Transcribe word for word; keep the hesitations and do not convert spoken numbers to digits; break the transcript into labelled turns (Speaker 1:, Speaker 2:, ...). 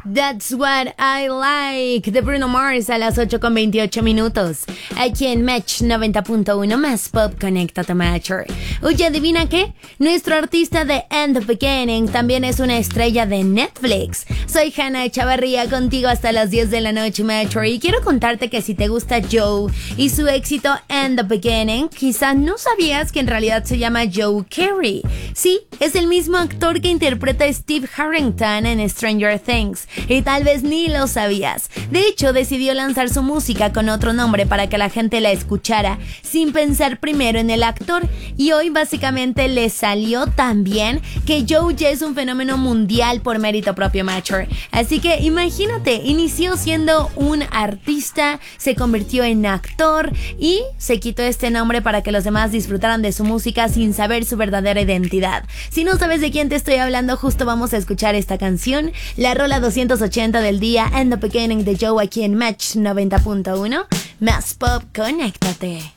Speaker 1: That's What I Like de Bruno Mars a las ocho con veintiocho minutos. Aquí en Match noventa punto uno más Pop, conéctate Matcher. Oye, ¿adivina qué? Nuestro artista de And the Beginning también es una estrella de Netflix. Soy Hannah Echavarría, contigo hasta las diez de la noche, Matcher. Y quiero contarte que si te gusta Joe y su éxito And the Beginning, quizás no sabías que en realidad se llama Joe Carey. Sí, es el mismo actor que interpreta a Steve Harrington en Stranger Things. Y tal vez ni lo sabías. De hecho, decidió lanzar su música con otro nombre para que la gente la escuchara sin pensar primero en el actor. Y hoy básicamente le salió tan bien que Joe ya es un fenómeno mundial por mérito propio, Matcher. Así que imagínate, inició siendo un artista, se convirtió en actor y se quitó este nombre para que los demás disfrutaran de su música sin saber su verdadera identidad. Si no sabes de quién te estoy hablando, justo vamos a escuchar esta canción, la rola doscientos ochenta del día, And the Beginning de Joe, aquí en Match noventa punto uno. Más Pop, conéctate.